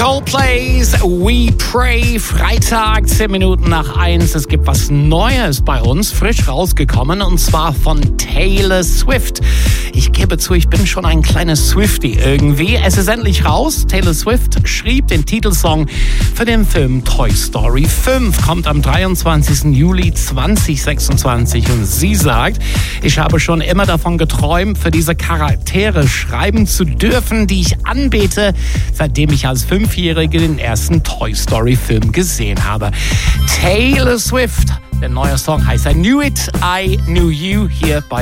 Coldplay's We Pray, Freitag, 10 Minuten nach 1. Es gibt was Neues bei uns, frisch rausgekommen, und zwar von Taylor Swift. Ich gebe zu, ich bin schon ein kleiner Swiftie irgendwie. Es ist endlich raus. Taylor Swift schrieb den Titelsong für den Film Toy Story 5. Kommt am 23. Juli 2026. Und sie sagt, ich habe schon immer davon geträumt, für diese Charaktere schreiben zu dürfen, die ich anbete, seitdem ich als 5-Jährige den ersten Toy Story Film gesehen habe. Taylor Swift, der neue Song heißt I Knew It, I Knew You, hier bei